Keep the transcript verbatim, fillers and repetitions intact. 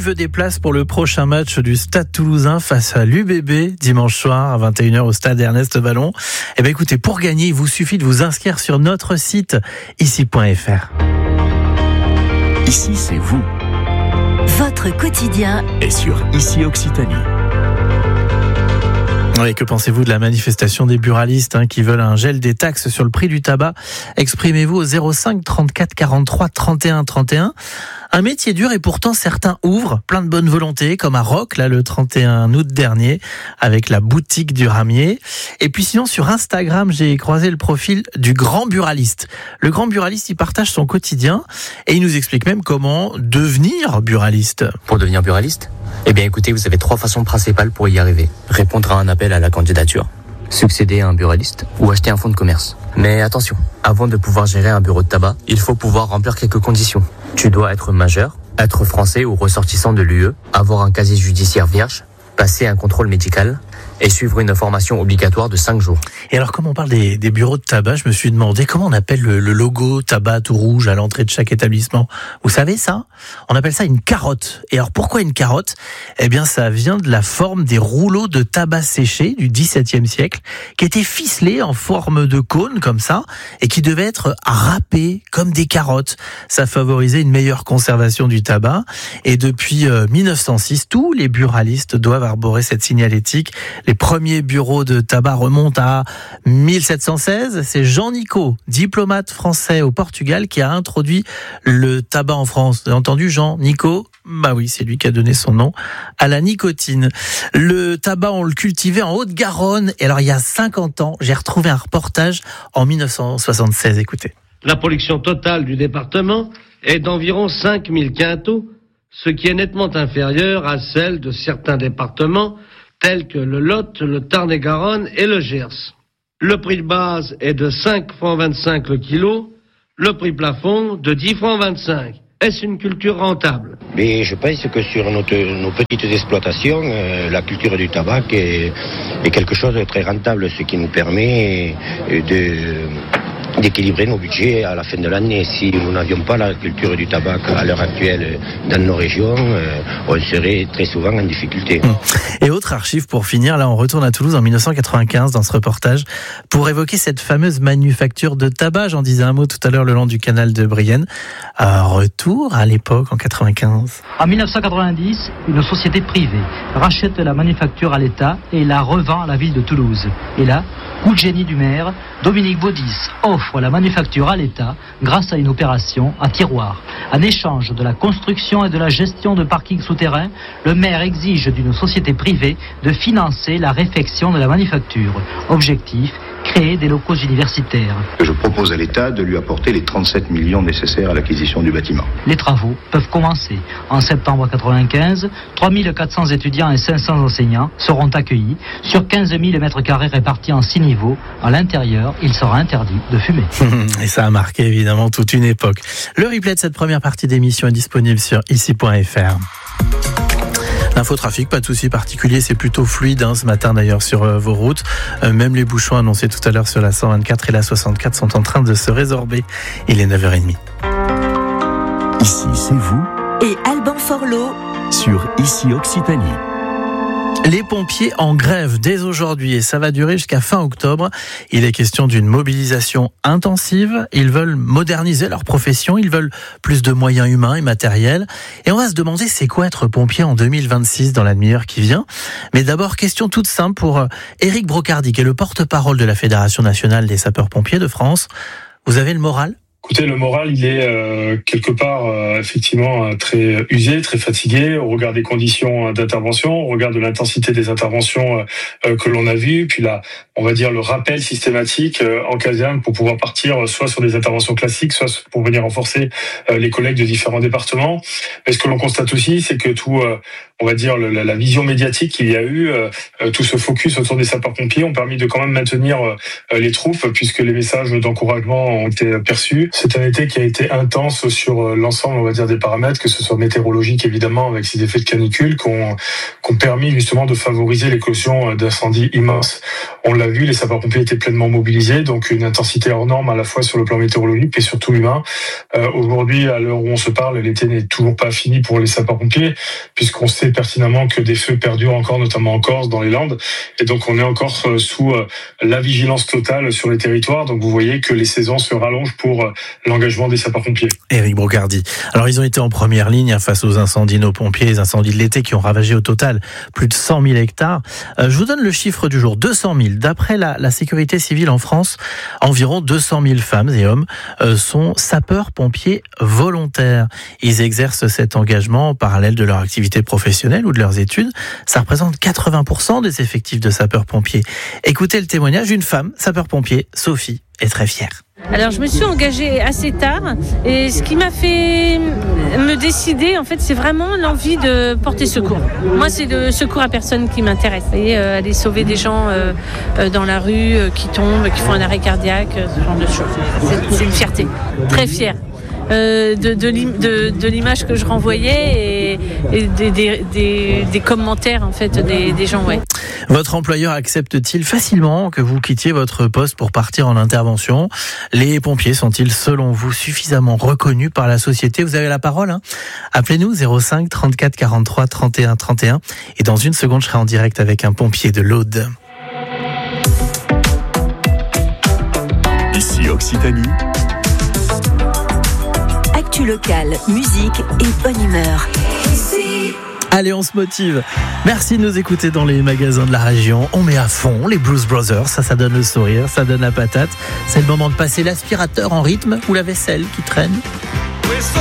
veut des places pour le prochain match du Stade Toulousain face à l'U B B dimanche soir à vingt et une heures au stade Ernest Vallon? Eh bien écoutez, pour gagner, il vous suffit de vous inscrire sur notre site ici point f r. Ici, c'est vous. Votre quotidien est sur Ici Occitanie. Oui, que pensez-vous de la manifestation des buralistes hein, qui veulent un gel des taxes sur le prix du tabac? Exprimez-vous au zéro cinq trente-quatre quarante-trois trente et un trente et un. Un métier dur et pourtant certains ouvrent, plein de bonne volonté, comme à Roc, là le trente et un août dernier, avec la boutique du ramier. Et puis sinon sur Instagram, j'ai croisé le profil du grand buraliste. Le grand buraliste, il partage son quotidien et il nous explique même comment devenir buraliste. Pour devenir buraliste ? Eh bien écoutez, vous avez trois façons principales pour y arriver. Répondre à un appel à la candidature, succéder à un buraliste ou acheter un fonds de commerce. Mais attention, avant de pouvoir gérer un bureau de tabac, il faut pouvoir remplir quelques conditions. Tu dois être majeur, être français ou ressortissant de l'U E, avoir un casier judiciaire vierge, passer un contrôle médical et suivre une formation obligatoire de cinq jours. Et alors, comme on parle des, des bureaux de tabac, je me suis demandé comment on appelle le, le logo tabac tout rouge à l'entrée de chaque établissement. Vous savez ça? On appelle ça une carotte. Et alors, pourquoi une carotte? Eh bien, ça vient de la forme des rouleaux de tabac séché du dix-septième siècle, qui étaient ficelés en forme de cône, comme ça, et qui devaient être râpés comme des carottes. Ça favorisait une meilleure conservation du tabac. Et depuis euh, mille neuf cent six, tous les buralistes doivent arborer cette signalétique. Les premiers bureaux de tabac remontent à mille sept cent seize. C'est Jean Nicot, diplomate français au Portugal, qui a introduit le tabac en France. Vous avez entendu Jean Nicot? Bah oui, c'est lui qui a donné son nom à la nicotine. Le tabac, on le cultivait en Haute-Garonne. Et alors, il y a cinquante ans, j'ai retrouvé un reportage en mille neuf cent soixante-seize. Écoutez. La production totale du département est d'environ cinq mille quintaux, ce qui est nettement inférieur à celle de certains départements tels que le Lot, le Tarn-et-Garonne et le Gers. Le prix de base est de cinq francs vingt-cinq le kilo, le prix plafond de dix francs vingt-cinq. Est-ce une culture rentable? Mais je pense que sur notre, nos petites exploitations, euh, la culture du tabac est, est quelque chose de très rentable, ce qui nous permet de... d'équilibrer nos budgets à la fin de l'année. Si nous n'avions pas la culture du tabac à l'heure actuelle dans nos régions, euh, on serait très souvent en difficulté. Et autre archive pour finir, là on retourne à Toulouse en mille neuf cent quatre-vingt-quinze dans ce reportage pour évoquer cette fameuse manufacture de tabac. J'en disais un mot tout à l'heure le long du canal de Brienne. Un retour à l'époque en quatre-vingt-quinze. En mille neuf cent quatre-vingt-dix, une société privée rachète la manufacture à l'État et la revend à la ville de Toulouse. Et là, coup de génie du maire, Dominique Baudis offre la manufacture à l'État grâce à une opération à tiroir. En échange de la construction et de la gestion de parkings souterrains, le maire exige d'une société privée de financer la réfection de la manufacture. Objectif, créer des locaux universitaires. Je propose à l'État de lui apporter les trente-sept millions nécessaires à l'acquisition du bâtiment. Les travaux peuvent commencer. En septembre quatre-vingt-quinze, trois mille quatre cents étudiants et cinq cents enseignants seront accueillis sur quinze mille mètres carrés répartis en six niveaux. À l'intérieur, il sera interdit de fumer. Et ça a marqué évidemment toute une époque. Le replay de cette première partie d'émission est disponible sur ici point f r. L'infotrafic, pas de souci particulier, c'est plutôt fluide hein, ce matin d'ailleurs sur euh, vos routes. Euh, même les bouchons annoncés tout à l'heure sur la cent vingt-quatre et la soixante-quatre sont en train de se résorber. Il est neuf heures trente. Ici, c'est vous. et Alban Forlot Sur Ici Occitanie. Les pompiers en grève dès aujourd'hui et ça va durer jusqu'à fin octobre. Il est question d'une mobilisation intensive. Ils veulent moderniser leur profession, ils veulent plus de moyens humains et matériels. Et on va se demander c'est quoi être pompier en deux mille vingt-six dans la demi-heure qui vient. Mais d'abord, question toute simple pour Éric Brocardi, qui est le porte-parole de la Fédération nationale des sapeurs-pompiers de France. Vous avez le moral ? Écoutez, le moral, il est euh, quelque part euh, effectivement euh, très usé, très fatigué au regard des conditions euh, d'intervention, au regard de l'intensité des interventions euh, que l'on a vues, puis là, on va dire le rappel systématique euh, en caserne pour pouvoir partir euh, soit sur des interventions classiques, soit pour venir renforcer euh, les collègues de différents départements. Mais ce que l'on constate aussi, c'est que tout, euh, on va dire le, la, la vision médiatique qu'il y a eu, euh, tout ce focus autour des sapeurs-pompiers ont permis de quand même maintenir euh, les troupes, puisque les messages d'encouragement ont été perçus. C'est un été qui a été intense sur l'ensemble, on va dire, des paramètres, que ce soit météorologique évidemment, avec ces effets de canicule, qui ont, qui ont permis justement de favoriser l'éclosion d'incendies immenses. On l'a vu, les sapeurs-pompiers étaient pleinement mobilisés, donc une intensité hors norme à la fois sur le plan météorologique et surtout humain. Euh, aujourd'hui, à l'heure où on se parle, l'été n'est toujours pas fini pour les sapeurs-pompiers, puisqu'on sait pertinemment que des feux perdurent encore, notamment en Corse, dans les Landes, et donc on est encore sous la vigilance totale sur les territoires. Donc vous voyez que les saisons se rallongent pour l'engagement des sapeurs-pompiers. Éric Brocardi. Alors ils ont été en première ligne face aux incendies, nos pompiers, les incendies de l'été qui ont ravagé au total plus de cent mille hectares. Euh, je vous donne le chiffre du jour, deux cent mille. D'après la, la sécurité civile en France, environ deux cent mille femmes et hommes euh, sont sapeurs-pompiers volontaires. Ils exercent cet engagement en parallèle de leur activité professionnelle ou de leurs études. Ça représente quatre-vingts pour cent des effectifs de sapeurs-pompiers. Écoutez le témoignage d'une femme, sapeur-pompier, Sophie, est très fière. Alors je me suis engagée assez tard et ce qui m'a fait me décider, en fait, c'est vraiment l'envie de porter secours. Moi, c'est le secours à personne qui m'intéresse. Vous voyez, euh, aller sauver des gens euh, euh, dans la rue, euh, qui tombent, qui font un arrêt cardiaque, euh, ce genre de choses. C'est, c'est une fierté, très fière. Euh, de, de, de, de l'image que je renvoyais et, et des, des, des, des commentaires en fait des, des gens. Ouais. Votre employeur accepte-t-il facilement que vous quittiez votre poste pour partir en intervention ? Les pompiers sont-ils selon vous suffisamment reconnus par la société ? Vous avez la parole, hein ? Appelez-nous zéro cinq trente-quatre quarante-trois trente et un trente et un et dans une seconde je serai en direct avec un pompier de l'Aude. Ici Occitanie. Actu locale, musique et bonne humeur. Allez, on se motive. Merci de nous écouter dans les magasins de la région. On met à fond les Blues Brothers. Ça, ça donne le sourire, ça donne la patate. C'est le moment de passer l'aspirateur en rythme ou la vaisselle qui traîne.